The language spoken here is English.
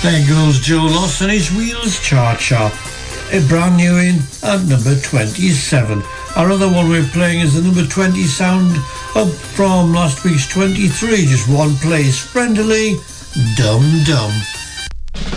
There goes Joe Loss and his Wheels Chart Shop. A brand new in at number 27. Our other one we're playing is the number 20 sound up from last week's 23. Just one place. Brenda Lee, Dum Dum.